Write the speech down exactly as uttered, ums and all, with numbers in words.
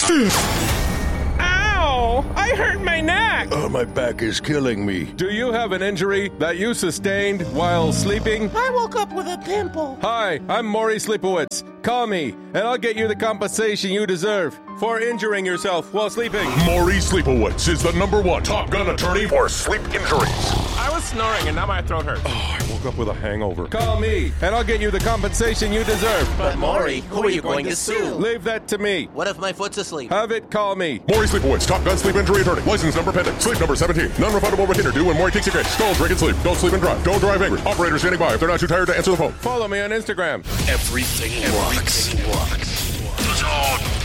Ow! I hurt my neck! Oh, my back is killing me. Do you have an injury that you sustained while sleeping? I woke up with a pimple. Hi, I'm Maury Sleepowitz. Call me, and I'll get you the compensation you deserve for injuring yourself while sleeping. Maury Sleepowitz is the number one Top Gun attorney for sleep injuries. I was snoring and now my throat hurts. Oh, I woke up with a hangover. Call me, and I'll get you the compensation you deserve. But Maury, who are you going to sue? Leave that to me. What if my foot's asleep? Have it call me. Maury Sleepowitz, Top Gun sleep injury attorney. License number pending. Sleep number seventeen. Non-refundable retainer due when Maury takes your case. Don't drink and sleep. Don't sleep and drive. Don't drive angry. Operator standing by if they're not too tired to answer the phone. Follow me on Instagram. Everything, Everything works. works. The Zone.